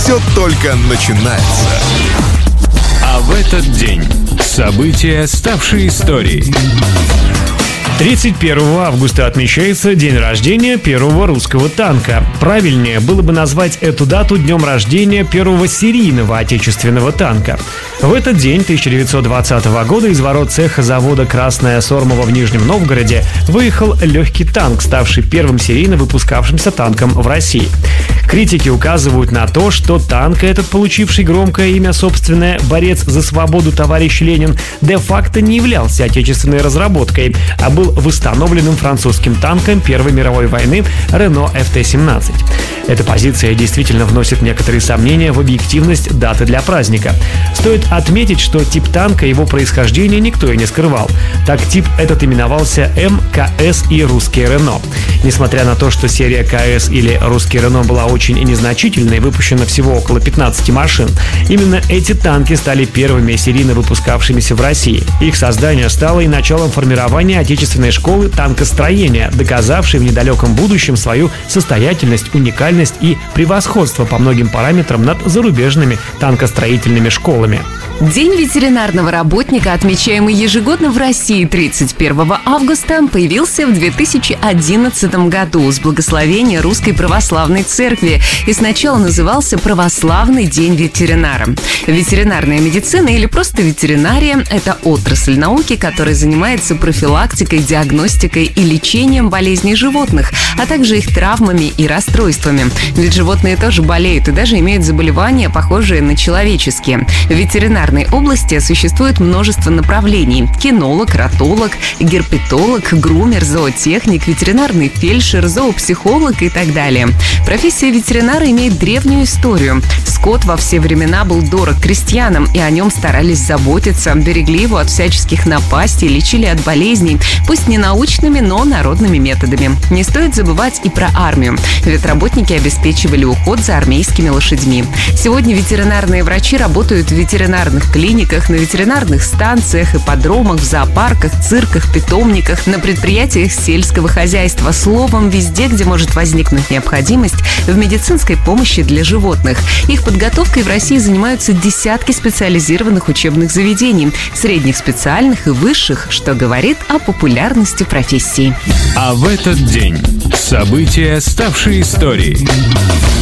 все только начинается. А в этот день события, ставшие историей. 31 августа отмечается день рождения первого русского танка. Правильнее было бы назвать эту дату днем рождения первого серийного отечественного танка. В этот день 1920 года из ворот цеха завода «Красная Сормова» в Нижнем Новгороде выехал легкий танк, ставший первым серийно выпускавшимся танком в России. Критики указывают на то, что танк этот, получивший громкое имя собственное «Борец за свободу товарищ Ленин», де-факто не являлся отечественной разработкой, а был восстановленным французским танком Первой мировой войны Renault FT-17. Эта позиция действительно вносит некоторые сомнения в объективность даты для праздника. Стоит отметить, что тип танка и его происхождение никто и не скрывал. Так тип этот именовался МКС и русский Рено. Несмотря на то, что серия КС или русский Рено была очень незначительной, выпущено всего около 15 машин, именно эти танки стали первыми серийно выпускавшимися в России. Их создание стало и началом формирования отечественной школы танкостроения, доказавшей в недалеком будущем свою состоятельность, уникальность и превосходство по многим параметрам над зарубежными танкостроительными школами. День ветеринарного работника, отмечаемый ежегодно в России 31 августа, появился в 2011 году с благословения Русской Православной Церкви и сначала назывался «Православный день ветеринара». Ветеринарная медицина или просто ветеринария – это отрасль науки, которая занимается профилактикой, диагностикой и лечением болезней животных, а также их травмами и расстройствами. Ведь животные тоже болеют и даже имеют заболевания, похожие на человеческие. В ветеринарной области существует множество направлений: кинолог, ратолог, герпетолог, грумер, зоотехник, ветеринарный фельдшер, зоопсихолог и так далее. Профессия ветеринара имеет древнюю историю. Скот во все времена был дорог крестьянам, и о нем старались заботиться, берегли его от всяческих напастей, лечили от болезней, пусть не научными, но народными методами. Не стоит забывать и про армию, ведь работники обеспечивали уход за армейскими лошадьми. Сегодня ветеринарные врачи работают в ветеринарных клиниках, на ветеринарных станциях, ипподромах, в зоопарках, цирках, питомниках, на предприятиях сельского хозяйства, словом, везде, где может возникнуть необходимость в медицинской помощи для животных. Их подготовкой в России занимаются десятки специализированных учебных заведений, средних, специальных и высших, что говорит о популярности профессии. А в этот день события, ставшие историей.